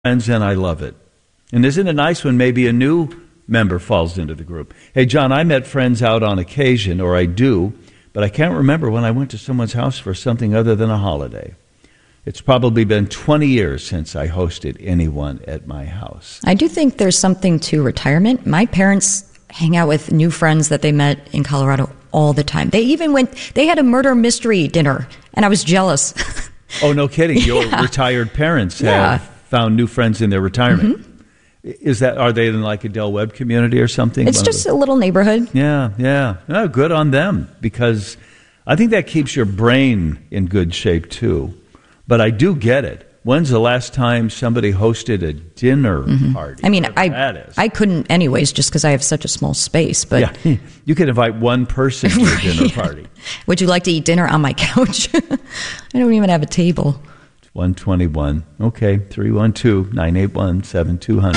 friends, and I love it. And isn't it nice when maybe a new member falls into the group? Hey, John, I met friends out on occasion, or I do, but I can't remember when I went to someone's house for something other than a holiday. It's probably been 20 years since I hosted anyone at my house. I do think there's something to retirement. My parents hang out with new friends that they met in Colorado all the time. They had a murder mystery dinner, and I was jealous. Oh, no kidding. Your retired parents have found new friends in their retirement. Mm-hmm. Are they in like a Del Webb community or something? It's just a little neighborhood. Yeah. Oh, good on them, because I think that keeps your brain in good shape too. But I do get it. When's the last time somebody hosted a dinner party? I mean, I couldn't anyways, just because I have such a small space. But yeah, you could invite one person to a dinner party. Would you like to eat dinner on my couch? I don't even have a table. 121. Okay, 312-981-7200.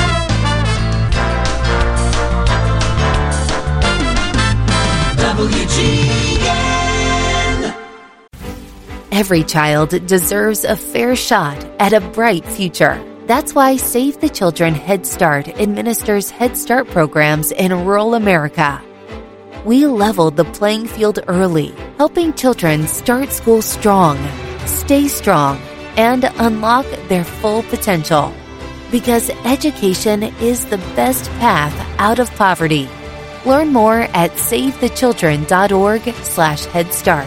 WGN. Every child deserves a fair shot at a bright future. That's why Save the Children Head Start administers Head Start programs in rural America. We leveled the playing field early, helping children start school strong, stay strong, and unlock their full potential. Because education is the best path out of poverty. Learn more at savethechildren.org/Head Start.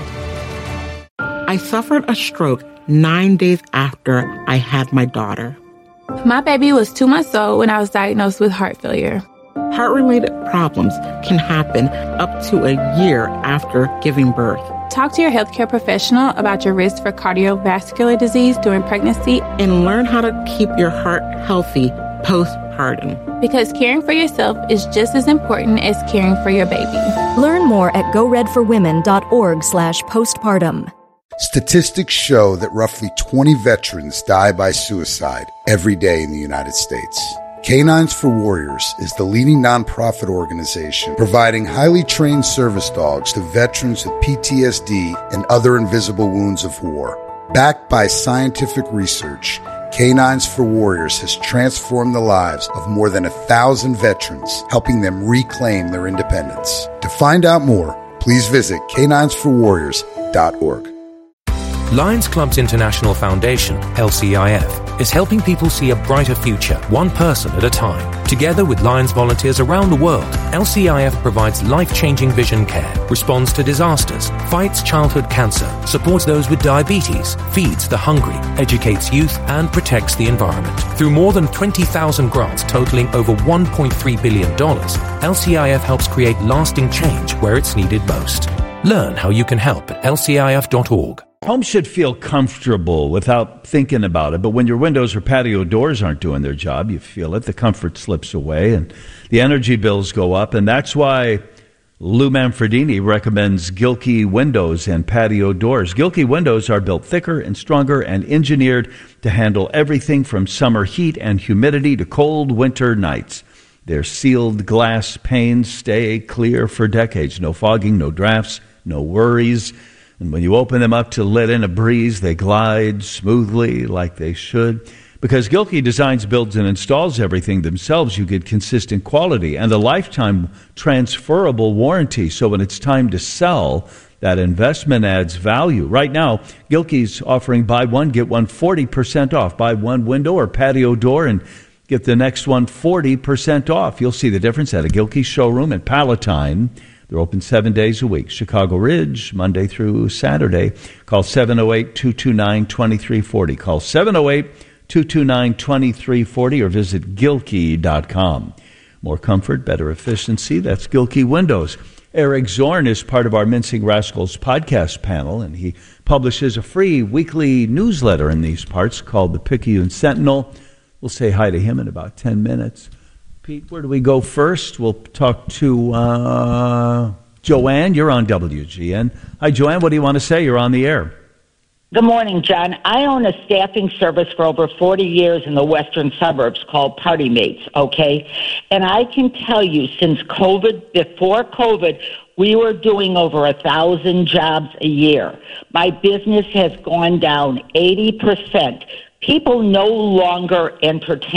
I suffered a stroke 9 days after I had my daughter. My baby was 2 months old when I was diagnosed with heart failure. Heart-related problems can happen up to a year after giving birth. Talk to your healthcare professional about your risk for cardiovascular disease during pregnancy. And learn how to keep your heart healthy postpartum. Because caring for yourself is just as important as caring for your baby. Learn more at goredforwomen.org/postpartum. Statistics show that roughly 20 veterans die by suicide every day in the United States. Canines for Warriors is the leading nonprofit organization providing highly trained service dogs to veterans with PTSD and other invisible wounds of war. Backed by scientific research, Canines for Warriors has transformed the lives of more than 1,000 veterans, helping them reclaim their independence. To find out more, please visit caninesforwarriors.org. Lions Clubs International Foundation, LCIF, is helping people see a brighter future, one person at a time. Together with Lions volunteers around the world, LCIF provides life-changing vision care, responds to disasters, fights childhood cancer, supports those with diabetes, feeds the hungry, educates youth, and protects the environment. Through more than 20,000 grants totaling over $1.3 billion, LCIF helps create lasting change where it's needed most. Learn how you can help at lcif.org. Home should feel comfortable without thinking about it, but when your windows or patio doors aren't doing their job, you feel it. The comfort slips away, and the energy bills go up, and that's why Lou Manfredini recommends Gilkey windows and patio doors. Gilkey windows are built thicker and stronger and engineered to handle everything from summer heat and humidity to cold winter nights. Their sealed glass panes stay clear for decades. No fogging, no drafts, no worries. And when you open them up to let in a breeze, they glide smoothly like they should. Because Gilkey designs, builds, and installs everything themselves, you get consistent quality and a lifetime transferable warranty. So when it's time to sell, that investment adds value. Right now, Gilkey's offering buy one, get one 40% off. Buy one window or patio door and get the next one 40% off. You'll see the difference at a Gilkey showroom in Palatine. They're open 7 days a week. Chicago Ridge, Monday through Saturday. Call 708-229-2340. Call 708-229-2340 or visit Gilkey.com. More comfort, better efficiency. That's Gilkey Windows. Eric Zorn is part of our Mincing Rascals podcast panel, and he publishes a free weekly newsletter in these parts called the Picayune Sentinel. We'll say hi to him in about 10 minutes. Pete, where do we go first? We'll talk to Joanne. You're on WGN. Hi, Joanne. What do you want to say? You're on the air. Good morning, John. I own a staffing service for over 40 years in the western suburbs called Party Mates, okay? And I can tell you, since before COVID, we were doing over 1,000 jobs a year. My business has gone down 80% People no longer entertain